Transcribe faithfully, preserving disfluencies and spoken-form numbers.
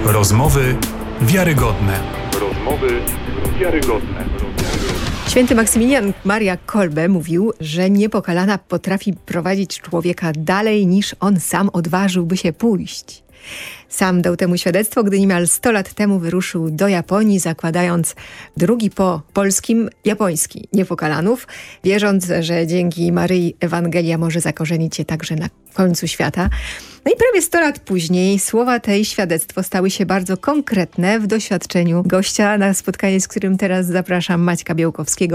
Rozmowy wiarygodne. Rozmowy wiarygodne. Święty Maksymilian Maria Kolbe mówił, że niepokalana potrafi prowadzić człowieka dalej, niż on sam odważyłby się pójść. Sam dał temu świadectwo, gdy niemal sto lat temu wyruszył do Japonii, zakładając drugi po polskim japoński Niepokalanów, wierząc, że dzięki Maryi Ewangelia może zakorzenić się także na końcu świata. No i prawie sto lat później słowa te i świadectwo stały się bardzo konkretne w doświadczeniu gościa, na spotkanie, z którym teraz zapraszam, Maćka Białkowskiego.